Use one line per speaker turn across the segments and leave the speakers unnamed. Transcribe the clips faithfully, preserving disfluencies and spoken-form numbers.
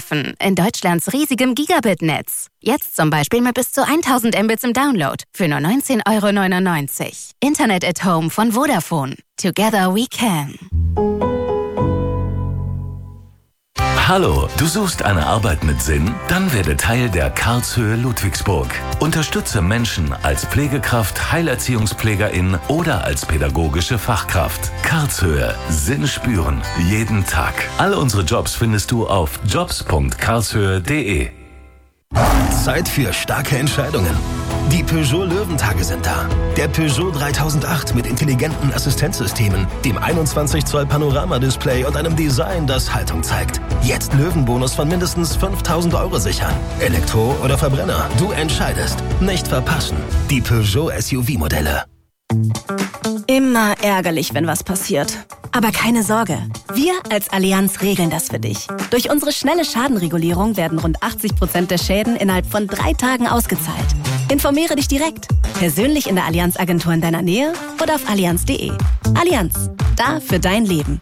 surfen in Deutschlands riesigem Gigabit-Netz. Jetzt zum Beispiel mit bis zu tausend Mbits im Download für nur neunzehn Euro neunundneunzig. Internet at Home von Vodafone. Together we can.
Hallo, du suchst eine Arbeit mit Sinn? Dann werde Teil der Karlshöhe Ludwigsburg. Unterstütze Menschen als Pflegekraft, Heilerziehungspflegerin oder als pädagogische Fachkraft. Karlshöhe, Sinn spüren, jeden Tag. All unsere Jobs findest du auf jobs punkt karlshöhe punkt de.
Zeit für starke Entscheidungen. Die Peugeot Löwentage sind da. Der Peugeot dreitausendacht mit intelligenten Assistenzsystemen, dem einundzwanzig Zoll Panoramadisplay und einem Design, das Haltung zeigt. Jetzt Löwenbonus von mindestens fünftausend Euro sichern. Elektro oder Verbrenner, du entscheidest. Nicht verpassen. Die Peugeot S U V-Modelle.
Immer ärgerlich, wenn was passiert. Aber keine Sorge, wir als Allianz regeln das für dich. Durch unsere schnelle Schadenregulierung werden rund achtzig Prozent der Schäden innerhalb von drei Tagen ausgezahlt. Informiere dich direkt, persönlich in der Allianz-Agentur in deiner Nähe oder auf allianz punkt de. Allianz, da für dein Leben.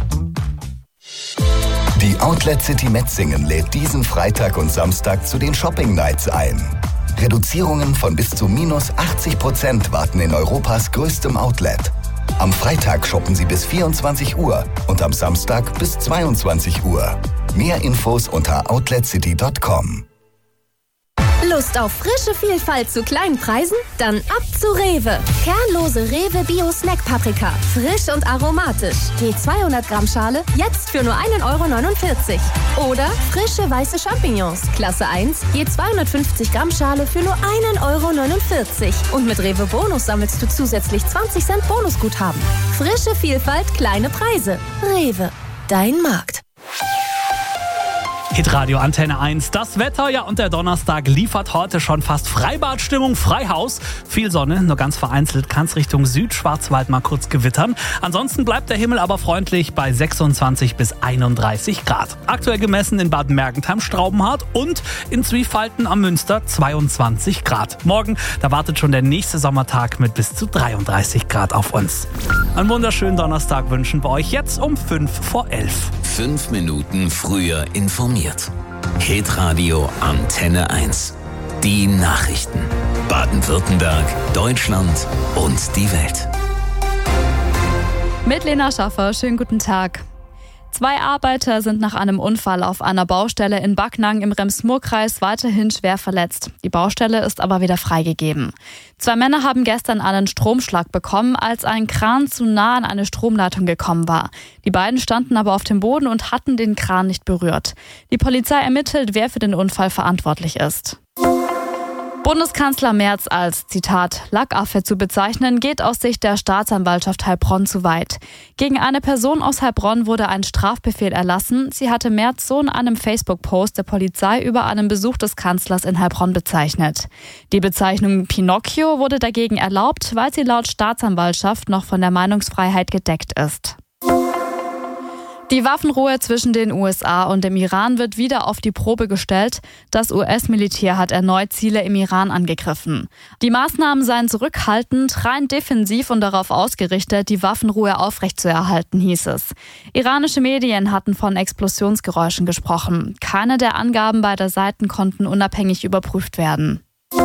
Die Outlet City Metzingen lädt diesen Freitag und Samstag zu den Shopping Nights ein. Reduzierungen von bis zu minus achtzig Prozent warten in Europas größtem Outlet. Am Freitag shoppen Sie bis vierundzwanzig Uhr und am Samstag bis zweiundzwanzig Uhr. Mehr Infos unter outlet city punkt com.
Lust auf frische Vielfalt zu kleinen Preisen? Dann ab zu Rewe. Kernlose Rewe Bio Snack Paprika. Frisch und aromatisch. Je zweihundert Gramm Schale, jetzt für nur ein Euro neunundvierzig. Oder frische weiße Champignons. Klasse eins, je zweihundertfünfzig Gramm Schale für nur ein Euro neunundvierzig. Und mit Rewe Bonus sammelst du zusätzlich zwanzig Cent Bonusguthaben. Frische Vielfalt, kleine Preise. Rewe, dein Markt.
Hitradio Antenne eins. Das Wetter, ja, und der Donnerstag liefert heute schon fast Freibadstimmung, Freihaus. Viel Sonne, nur ganz vereinzelt kann es Richtung Südschwarzwald mal kurz gewittern. Ansonsten bleibt der Himmel aber freundlich bei sechsundzwanzig bis einunddreißig Grad. Aktuell gemessen in Bad Mergentheim-Straubenhardt und in Zwiefalten am Münster zweiundzwanzig Grad. Morgen, da wartet schon der nächste Sommertag mit bis zu dreiunddreißig Grad auf uns. Einen wunderschönen Donnerstag wünschen wir euch jetzt um fünf vor elf.
Fünf Minuten früher informiert. Hitradio Antenne eins. Die Nachrichten. Baden-Württemberg, Deutschland und die Welt.
Mit Lena Schaffer, schönen guten Tag. Zwei Arbeiter sind nach einem Unfall auf einer Baustelle in Backnang im Rems-Murr-Kreis weiterhin schwer verletzt. Die Baustelle ist aber wieder freigegeben. Zwei Männer haben gestern einen Stromschlag bekommen, als ein Kran zu nah an eine Stromleitung gekommen war. Die beiden standen aber auf dem Boden und hatten den Kran nicht berührt. Die Polizei ermittelt, wer für den Unfall verantwortlich ist. Bundeskanzler Merz als, Zitat, Lackaffe zu bezeichnen, geht aus Sicht der Staatsanwaltschaft Heilbronn zu weit. Gegen eine Person aus Heilbronn wurde ein Strafbefehl erlassen. Sie hatte Merz so in einem Facebook-Post der Polizei über einen Besuch des Kanzlers in Heilbronn bezeichnet. Die Bezeichnung Pinocchio wurde dagegen erlaubt, weil sie laut Staatsanwaltschaft noch von der Meinungsfreiheit gedeckt ist. Die Waffenruhe zwischen den U S A und dem Iran wird wieder auf die Probe gestellt. Das U S-Militär hat erneut Ziele im Iran angegriffen. Die Maßnahmen seien zurückhaltend, rein defensiv und darauf ausgerichtet, die Waffenruhe aufrechtzuerhalten, hieß es. Iranische Medien hatten von Explosionsgeräuschen gesprochen. Keine der Angaben beider Seiten konnten unabhängig überprüft werden.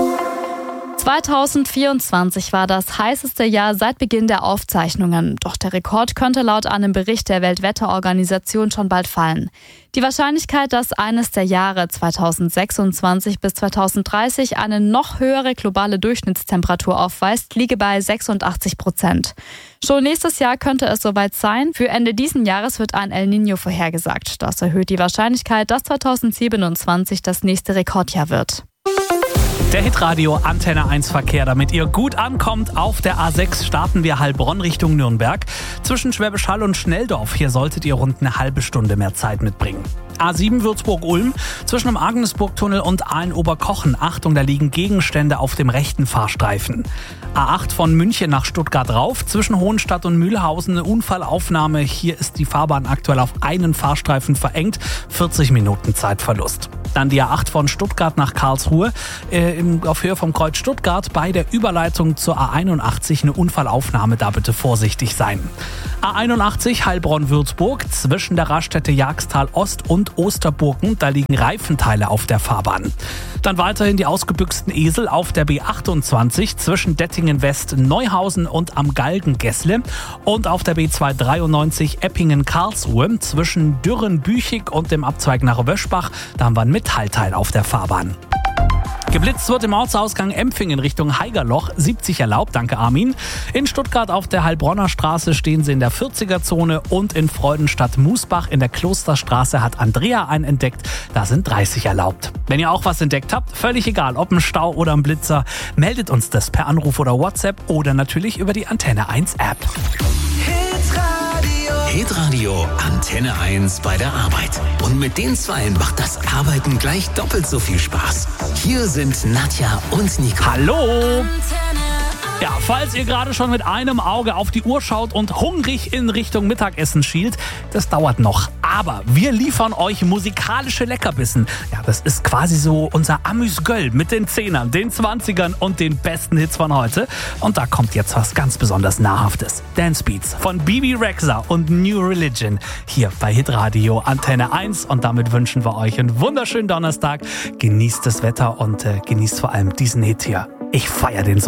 zweitausendvierundzwanzig war das heißeste Jahr seit Beginn der Aufzeichnungen. Doch der Rekord könnte laut einem Bericht der Weltwetterorganisation schon bald fallen. Die Wahrscheinlichkeit, dass eines der Jahre zweitausendsechsundzwanzig bis zweitausenddreißig eine noch höhere globale Durchschnittstemperatur aufweist, liege bei sechsundachtzig Prozent. Schon nächstes Jahr könnte es soweit sein. Für Ende diesen Jahres wird ein El Niño vorhergesagt. Das erhöht die Wahrscheinlichkeit, dass zweitausendsiebenundzwanzig das nächste Rekordjahr wird.
Der Hitradio Antenne eins Verkehr, damit ihr gut ankommt. Auf der A sechs starten wir Heilbronn Richtung Nürnberg. Zwischen Schwäbisch Hall und Schnelldorf, hier solltet ihr rund eine halbe Stunde mehr Zeit mitbringen. A sieben Würzburg-Ulm, zwischen dem Agnesburg-Tunnel und Aalen-Oberkochen. Achtung, da liegen Gegenstände auf dem rechten Fahrstreifen. A acht von München nach Stuttgart rauf, zwischen Hohenstadt und Mühlhausen eine Unfallaufnahme. Hier ist die Fahrbahn aktuell auf einen Fahrstreifen verengt. vierzig Minuten Zeitverlust. Dann die A acht von Stuttgart nach Karlsruhe äh, im, auf Höhe vom Kreuz Stuttgart. Bei der Überleitung zur A einundachtzig eine Unfallaufnahme, da bitte vorsichtig sein. A einundachtzig Heilbronn-Würzburg zwischen der Raststätte Jagstal Ost und Osterburken. Da liegen Reifenteile auf der Fahrbahn. Dann weiterhin die ausgebüxten Esel auf der B achtundzwanzig zwischen Dettingen West, Neuhausen und am Galgengässle. Und auf der B zweihundertdreiundneunzig Eppingen-Karlsruhe zwischen Dürren-Büchig und dem Abzweig nach Wöschbach. Da haben wir ein Metallteil auf der Fahrbahn. Geblitzt wird im Ortsausgang Empfingen Richtung Haigerloch, siebzig erlaubt, danke Armin. In Stuttgart auf der Heilbronner Straße stehen sie in der vierziger-Zone und in Freudenstadt-Musbach in der Klosterstraße hat Andrea einen entdeckt, da sind dreißig erlaubt. Wenn ihr auch was entdeckt habt, völlig egal, ob ein Stau oder ein Blitzer, meldet uns das per Anruf oder WhatsApp oder natürlich über die Antenne eins App.
Hitradio Antenne eins bei der Arbeit. Und mit den Zweien macht das Arbeiten gleich doppelt so viel Spaß. Hier sind Nadja und Nico.
Hallo! Ja, falls ihr gerade schon mit einem Auge auf die Uhr schaut und hungrig in Richtung Mittagessen schielt, das dauert noch. Aber wir liefern euch musikalische Leckerbissen. Ja, das ist quasi so unser Amüs-Göll mit den Zehnern, den Zwanzigern und den besten Hits von heute. Und da kommt jetzt was ganz besonders Nahrhaftes. Dance Beats von Bibi Rexha und New Religion hier bei Hitradio Antenne eins. Und damit wünschen wir euch einen wunderschönen Donnerstag. Genießt das Wetter und äh, genießt vor allem diesen Hit hier. Ich feiere den so.